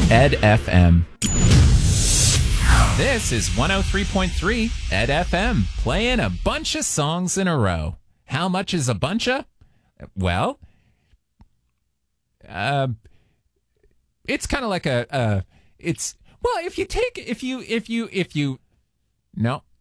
Ed FM. This is 103.3 Ed FM, playing a bunch of songs in a row. How much is a bunch of? Well, it's kind of like if you